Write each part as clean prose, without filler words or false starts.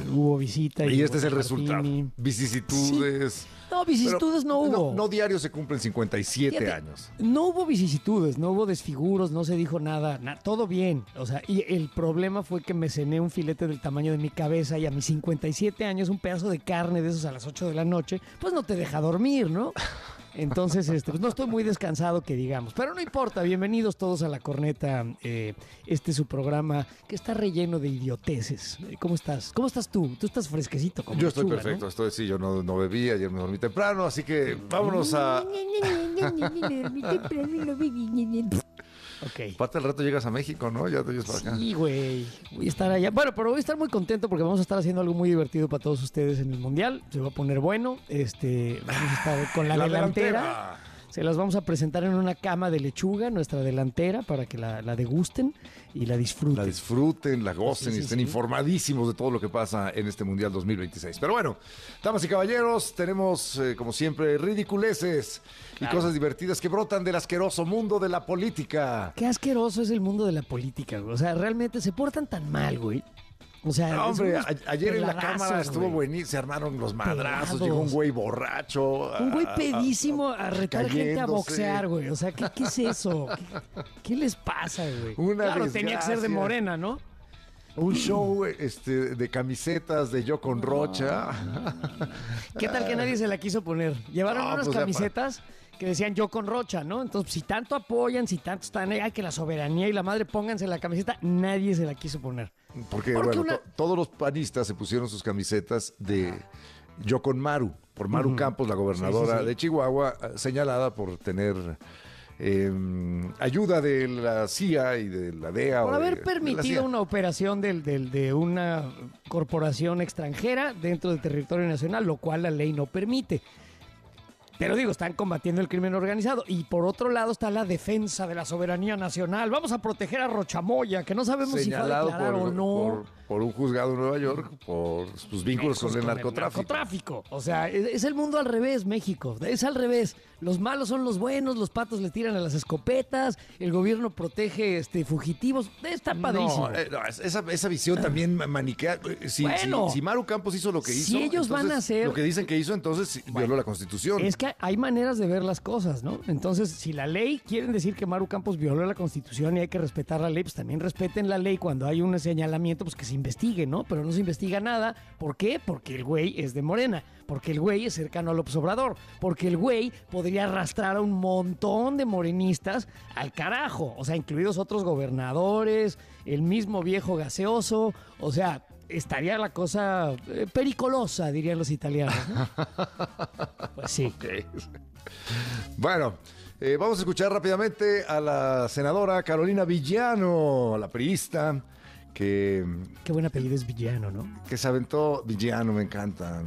hubo visita. Y este es el Martini. resultado. Vicisitudes. Sí. No, vicisitudes no hubo. No diario se cumplen 57 Fíjate, años. No hubo vicisitudes, no hubo desfiguros, no se dijo nada, todo bien. O sea, y el problema fue que me cené un filete del tamaño de mi cabeza y a mis 57 años un pedazo de carne de esos a las 8 de la noche, pues no te deja dormir, ¿no? Entonces, pues no estoy muy descansado, que digamos. Pero no importa, bienvenidos todos a La Corneta. Este es su programa que está relleno de idioteces. ¿Cómo estás? ¿Cómo estás tú? Tú estás fresquecito como Yo estoy lechuga, perfecto, ¿no? sí, yo no bebí, ayer me dormí temprano, así que vámonos a... Ok. Parte del rato llegas a México, ¿no? Ya te vienes para acá. Sí, güey. Voy a estar allá. Bueno, pero voy a estar muy contento porque vamos a estar haciendo algo muy divertido para todos ustedes en el Mundial. Se va a poner bueno. Vamos a estar con la delantera. Se las vamos a presentar en una cama de lechuga, nuestra delantera, para que la degusten y la disfruten. La disfruten, la gocen y estén informadísimos de todo lo que pasa en este Mundial 2026. Pero bueno, damas y caballeros, tenemos, como siempre, ridiculeces y cosas divertidas que brotan del asqueroso mundo de la política. Qué asqueroso es el mundo de la política, güey. O sea, realmente se portan tan mal, güey. O sea, no, hombre, ayer en la cámara estuvo güey. buenísimo, se armaron los madrazos, Pelados. llegó un güey borracho. Un güey pedísimo a retar gente a cayéndose. boxear, güey. O sea, ¿qué es eso? ¿Qué les pasa, güey? Una claro, desgracia. tenía que ser de Morena, ¿no? Un show de camisetas de Yo con Rocha. ¿Qué tal que nadie se la quiso poner? Llevaron No, unas pues, camisetas que decían Yo con Rocha, ¿no? Entonces, si tanto apoyan, si tanto están, hay que la soberanía y la madre pónganse la camiseta, nadie se la quiso poner. Porque bueno, todos los panistas se pusieron sus camisetas de Yo con Maru, por Maru Campos, la gobernadora de Chihuahua, señalada por tener ayuda de la CIA y de la DEA. Por haber de la permitido CIA. una operación de una corporación extranjera dentro del territorio nacional, lo cual la ley no permite. Pero digo, están combatiendo el crimen organizado. Y por otro lado está la defensa de la soberanía nacional. Vamos a proteger a Rochamoya, que no sabemos si fue a declarar o no. Por un juzgado en Nueva York, por sus vínculos con el narcotráfico. O sea, es el mundo al revés, México. Es al revés. Los malos son los buenos, los patos le tiran a las escopetas, el gobierno protege fugitivos. Está padrísimo. No, esa visión también maniquea. Si Maru Campos hizo lo que hizo, si ellos van a hacer lo que dicen que hizo, entonces violó la Constitución. Es que hay maneras de ver las cosas, ¿no? Entonces, si la ley quieren decir que Maru Campos violó la Constitución y hay que respetar la ley, pues también respeten la ley cuando hay un señalamiento, pues que se investigue, ¿no? Pero no se investiga nada. ¿Por qué? Porque el güey es de Morena, porque el güey es cercano a López Obrador, porque el güey podría arrastrar a un montón de morenistas al carajo, o sea, incluidos otros gobernadores, el mismo viejo gaseoso, o sea, estaría la cosa pericolosa, dirían los italianos, ¿no? Pues sí. Okay. Bueno, vamos a escuchar rápidamente a la senadora Carolina Villano, la priista, que... Qué buen apellido es Villano, ¿no? Que se aventó... Villano, me encanta.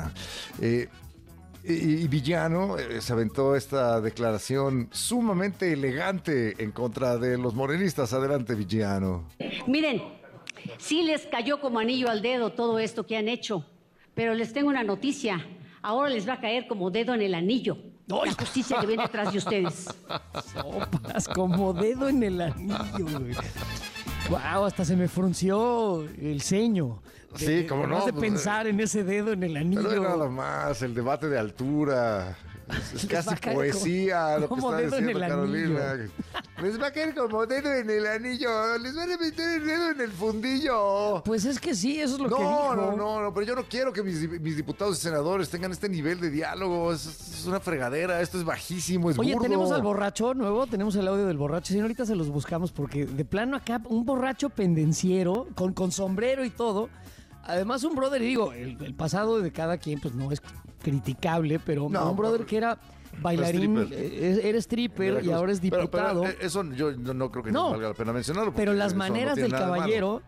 Y Villano se aventó esta declaración sumamente elegante en contra de los morenistas. Adelante, Villano. Miren, sí les cayó como anillo al dedo todo esto que han hecho, pero les tengo una noticia. Ahora les va a caer como dedo en el anillo. La justicia que viene atrás de ustedes. Sopas, como dedo en el anillo, güey. Wow, hasta se me frunció el ceño. Sí, como no. De pensar en ese dedo en el anillo. Pero nada más, el debate de altura. Es casi poesía lo que está diciendo Carolina. Les va a caer como dedo en el anillo. Les van a meter el dedo en el fundillo. Pues es que sí, eso es lo que dijo. No, pero yo no quiero que mis diputados y senadores tengan este nivel de diálogo. Es una fregadera, esto es bajísimo, es burdo. Tenemos al borracho nuevo, tenemos el audio del borracho. Si no, ahorita se los buscamos porque de plano acá un borracho pendenciero con sombrero y todo. Además, un brother, y digo, el pasado de cada quien pues no es criticable, pero un brother que era bailarín, era stripper y ahora es diputado. Pero eso yo no creo que no valga la pena mencionarlo. Pero las maneras del caballero,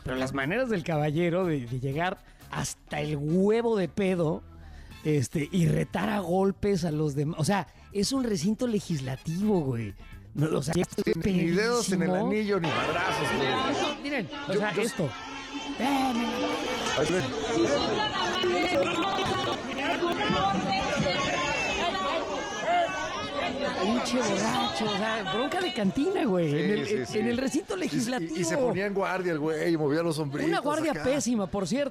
de llegar hasta el huevo de pedo, y retar a golpes a los demás. O sea, es un recinto legislativo, güey. No, o sea, ni dedos en el anillo, ni madrazos, güey. Miren, esto. Pinche borracho, o sea, bronca de cantina, güey. En el recinto legislativo. Y se ponía en guardia el güey y movía los hombros. Una guardia pésima, por cierto.